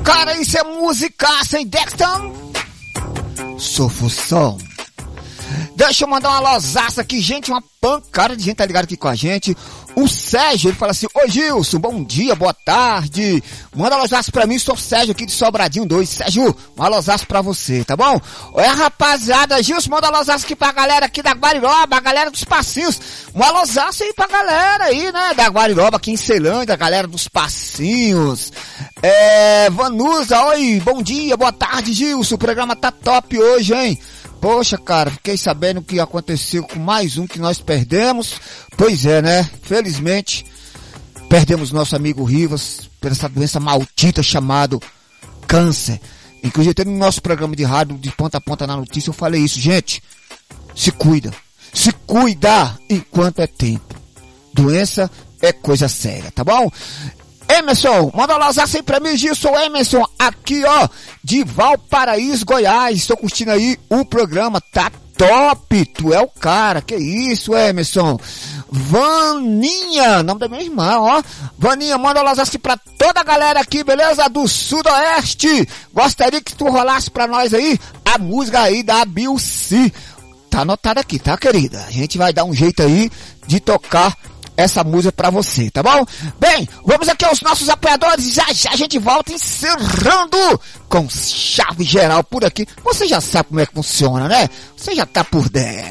Cara, isso é musicaça, hein, Dexter? Sofusão. Deixa eu mandar uma losaça aqui, gente, uma pancada de gente tá ligado aqui com a gente. O Sérgio, ele fala assim: ô Gilson, bom dia, boa tarde. Manda losaça pra mim, sou o Sérgio aqui de Sobradinho 2. Sérgio, uma losaça pra você, tá bom? Olha, rapaziada, Gilson, manda losaça aqui pra galera aqui da Guariroba, a galera dos Passinhos. Uma losaça aí pra galera aí, né, da Guariroba, aqui em Ceilândia, a galera dos Passinhos. Vanusa, oi, bom dia, boa tarde, Gilson, o programa tá top hoje, hein? Poxa, cara, fiquei sabendo o que aconteceu com mais um que nós perdemos. Pois é, né? Felizmente, perdemos nosso amigo Rivas por essa doença maldita chamada câncer. Inclusive, no nosso programa de rádio, de ponta a ponta na notícia, eu falei isso. Gente, se cuida. Se cuida enquanto é tempo. Doença é coisa séria, tá bom? Emerson, manda lá aí pra mim, Gilson. Emerson, aqui ó, de Valparaíso, Goiás. Estou curtindo aí o programa, tá top. Tu é o cara, que isso, Emerson. Vaninha, nome da minha irmã, ó. Vaninha, manda lá assim pra toda a galera aqui, beleza? Do Sudoeste. Gostaria que tu rolasse pra nós aí a música aí da Bilce. Tá anotada aqui, tá, querida? A gente vai dar um jeito aí de tocar essa música pra você, tá bom? Bem, vamos aqui aos nossos apoiadores. Já já a gente volta encerrando com chave geral por aqui. Você já sabe como é que funciona, né? Você já tá por dentro.